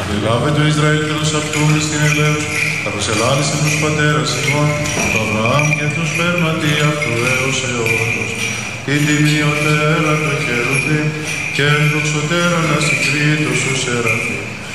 Λάβε το Ισραήλ και τους αυτούν στην ελέους, θα προσελάλησε τους πατέρας ημών, το Αβραάμ και τους σπέρματι αυτού έως αιώνος. Την τιμιωτέρα το χερουβίμ και ενδοξωτέρα να συγκρίτω σου σεραφείμ.